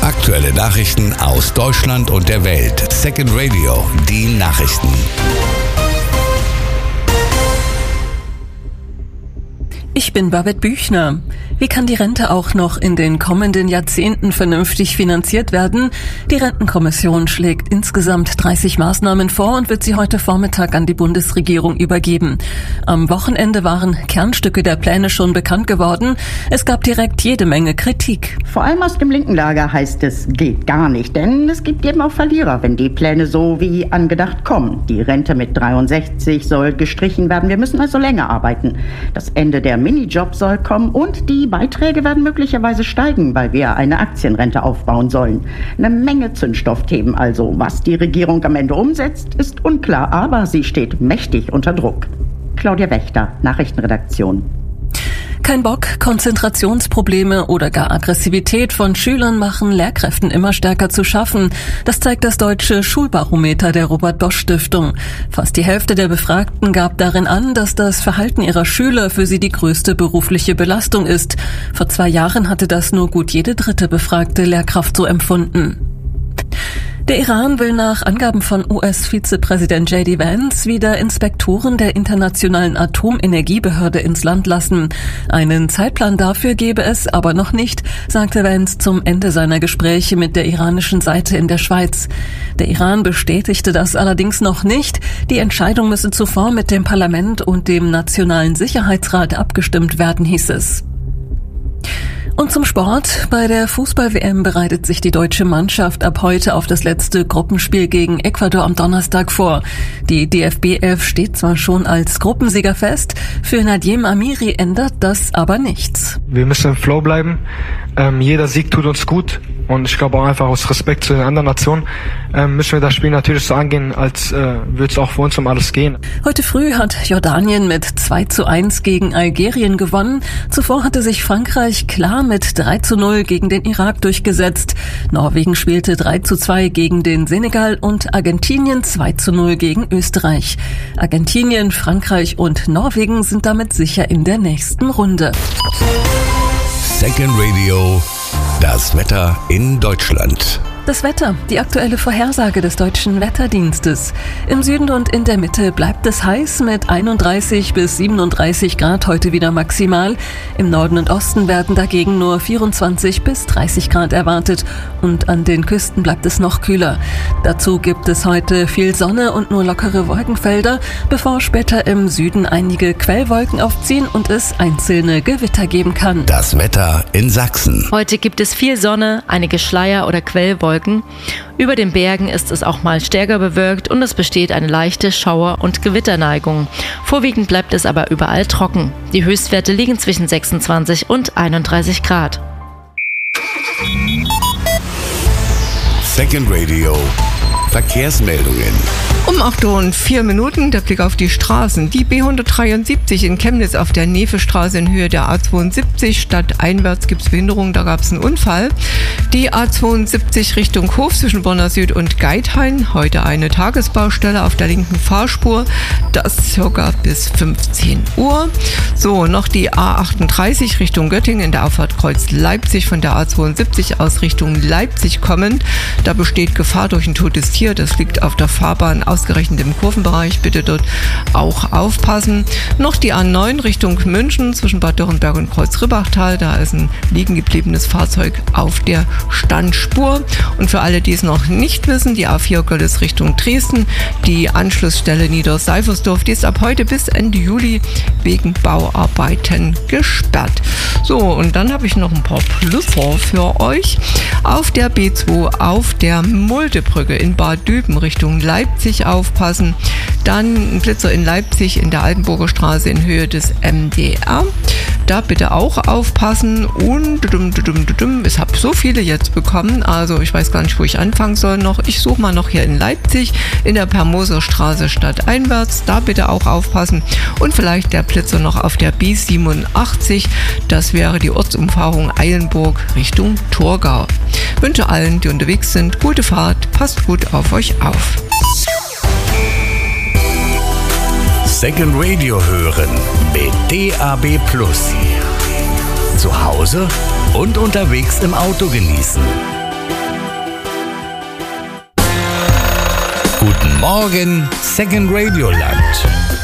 Aktuelle Nachrichten aus Deutschland und der Welt. Second Radio, die Nachrichten. Ich bin Babette Büchner. Wie kann die Rente auch noch in den kommenden Jahrzehnten vernünftig finanziert werden? Die Rentenkommission schlägt insgesamt 30 Maßnahmen vor und wird sie heute Vormittag an die Bundesregierung übergeben. Am Wochenende waren Kernstücke der Pläne schon bekannt geworden. Es gab direkt jede Menge Kritik. Vor allem aus dem linken Lager heißt es, geht gar nicht, denn es gibt eben auch Verlierer, wenn die Pläne so wie angedacht kommen. Die Rente mit 63 soll gestrichen werden, wir müssen also länger arbeiten. Das Ende der Minijob soll kommen und die Beiträge werden möglicherweise steigen, weil wir eine Aktienrente aufbauen sollen. Eine Menge Zündstoffthemen also. Was die Regierung am Ende umsetzt, ist unklar, aber sie steht mächtig unter Druck. Claudia Wächter, Nachrichtenredaktion. Kein Bock, Konzentrationsprobleme oder gar Aggressivität von Schülern machen Lehrkräften immer stärker zu schaffen. Das zeigt das deutsche Schulbarometer der Robert-Bosch-Stiftung. Fast die Hälfte der Befragten gab darin an, dass das Verhalten ihrer Schüler für sie die größte berufliche Belastung ist. Vor 2 Jahren hatte das nur gut jede dritte befragte Lehrkraft so empfunden. Der Iran will nach Angaben von US-Vizepräsident J.D. Vance wieder Inspektoren der Internationalen Atomenergiebehörde ins Land lassen. Einen Zeitplan dafür gebe es aber noch nicht, sagte Vance zum Ende seiner Gespräche mit der iranischen Seite in der Schweiz. Der Iran bestätigte das allerdings noch nicht. Die Entscheidung müsse zuvor mit dem Parlament und dem Nationalen Sicherheitsrat abgestimmt werden, hieß es. Und zum Sport. Bei der Fußball-WM bereitet sich die deutsche Mannschaft ab heute auf das letzte Gruppenspiel gegen Ecuador am Donnerstag vor. Die DFB 11 steht zwar schon als Gruppensieger fest, für Nadim Amiri ändert das aber nichts. Wir müssen im Flow bleiben. Jeder Sieg tut uns gut. Und ich glaube auch einfach aus Respekt zu den anderen Nationen müssen wir das Spiel natürlich so angehen, als würde es auch für uns um alles gehen. Heute früh hat Jordanien mit 2:1 gegen Algerien gewonnen. Zuvor hatte sich Frankreich klar mit 3:0 gegen den Irak durchgesetzt. Norwegen spielte 3:2 gegen den Senegal und Argentinien 2:0 gegen Österreich. Argentinien, Frankreich und Norwegen sind damit sicher in der nächsten Runde. Second Radio, das Wetter in Deutschland. Das Wetter, die aktuelle Vorhersage des Deutschen Wetterdienstes. Im Süden und in der Mitte bleibt es heiß mit 31 bis 37 Grad heute wieder maximal. Im Norden und Osten werden dagegen nur 24 bis 30 Grad erwartet und an den Küsten bleibt es noch kühler. Dazu gibt es heute viel Sonne und nur lockere Wolkenfelder, bevor später im Süden einige Quellwolken aufziehen und es einzelne Gewitter geben kann. Das Wetter in Sachsen. Heute gibt es viel Sonne, einige Schleier oder Quellwolken. Über den Bergen ist es auch mal stärker bewölkt und es besteht eine leichte Schauer- und Gewitterneigung. Vorwiegend bleibt es aber überall trocken. Die Höchstwerte liegen zwischen 26 und 31 Grad. Second Radio, Verkehrsmeldungen. Um 8:04 Uhr der Blick auf die Straßen. Die B173 in Chemnitz auf der Nevestraße in Höhe der A72. Stadteinwärts gibt es Behinderung, da gab es einen Unfall. Die A72 Richtung Hof zwischen Bonner Süd und Geithain. Heute eine Tagesbaustelle auf der linken Fahrspur. Das circa bis 15 Uhr. So, noch die A38 Richtung Göttingen in der Auffahrt Kreuz Leipzig von der A72 aus Richtung Leipzig kommend. Da besteht Gefahr durch ein totes Tier. Das liegt auf der Fahrbahn ausgerechnet im Kurvenbereich. Bitte dort auch aufpassen. Noch die A9 Richtung München zwischen Bad Dürrenberg und Kreuz-Ribbachtal. Da ist ein liegen gebliebenes Fahrzeug auf der Standspur. Und für alle, die es noch nicht wissen, die A4 Görlitz Richtung Dresden. Die Anschlussstelle Niederseifersdorf, die ist ab heute bis Ende Juli wegen Bauarbeiten gesperrt. So, und dann habe ich noch ein paar Plusser für euch. Auf der B2 auf der Muldebrücke in Bad Düben Richtung Leipzig aufpassen. Dann ein Blitzer in Leipzig in der Altenburger Straße in Höhe des MDR. Da bitte auch aufpassen. Und ich habe so viele jetzt bekommen, also ich weiß gar nicht, wo ich anfangen soll noch. Ich suche mal noch hier in Leipzig in der Permoser Straße stadteinwärts. Da bitte auch aufpassen. Und vielleicht der Blitzer noch auf der B87. Das wäre die Ortsumfahrung Eilenburg Richtung Thurgau. Ich wünsche allen, die unterwegs sind, gute Fahrt. Passt gut auf euch auf. Second Radio hören mit DAB+. Zu Hause und unterwegs im Auto genießen. Guten Morgen, Second Radio Land.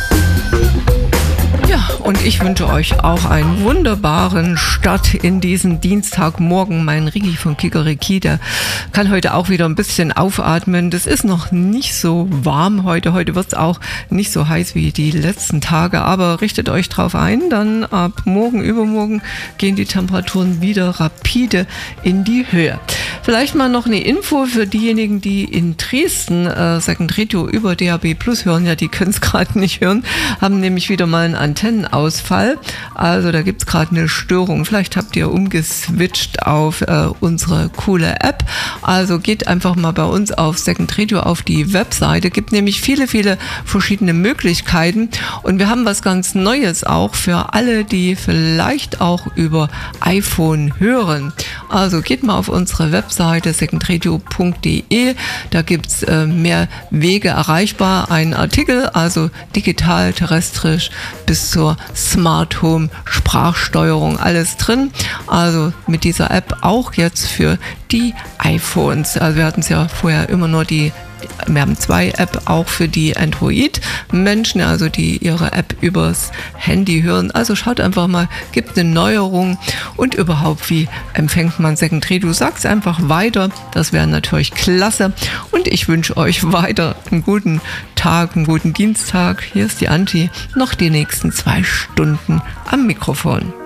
Ja, und ich wünsche euch auch einen wunderbaren Start in diesen Dienstagmorgen. Mein Ricky von Kikeriki, der kann heute auch wieder ein bisschen aufatmen. Das ist noch nicht so warm heute. Heute wird es auch nicht so heiß wie die letzten Tage. Aber richtet euch drauf ein, dann ab morgen, übermorgen gehen die Temperaturen wieder rapide in die Höhe. Vielleicht mal noch eine Info für diejenigen, die in Dresden Second Radio über DAB Plus hören. Ja, die können es gerade nicht hören, haben nämlich wieder mal einen Antennenausfall. Also da gibt es gerade eine Störung. Vielleicht habt ihr umgeswitcht auf unsere coole App. Also geht einfach mal bei uns auf Second Radio auf die Webseite. Gibt nämlich viele, viele verschiedene Möglichkeiten. Und wir haben was ganz Neues auch für alle, die vielleicht auch über iPhone hören. Also geht mal auf unsere Webseite secondradio.de. Da gibt es mehr Wege erreichbar. Ein Artikel, also digital, terrestrisch bis zur Smart Home Sprachsteuerung, alles drin. Also mit dieser App auch jetzt für die iPhones. Also wir hatten es ja vorher immer nur wir haben 2 Apps auch für die Android-Menschen, also die ihre App übers Handy hören. Also schaut einfach mal, gibt eine Neuerung und überhaupt, wie empfängt man Second Radio? Sag's einfach weiter, das wäre natürlich klasse. Und ich wünsche euch weiter einen guten Tag, einen guten Dienstag. Hier ist die Anti, noch die nächsten 2 Stunden am Mikrofon.